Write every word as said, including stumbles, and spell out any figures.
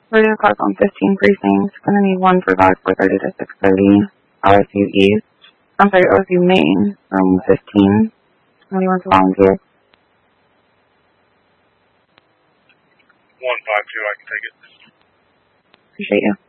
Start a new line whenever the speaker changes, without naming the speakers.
We're going to call on fifteen precincts. Going to need one for about four thirty to six thirty. O S U East. I'm sorry, O S U Main, room fifteen. Anyone to volunteer?
one five two, I can take it.
Appreciate you.